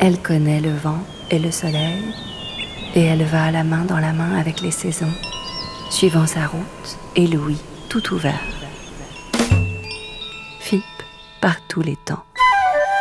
Elle connaît le vent et le soleil, et elle va la main dans la main avec les saisons, suivant sa route et l'ouïe tout ouvert. Fipe par tous les temps.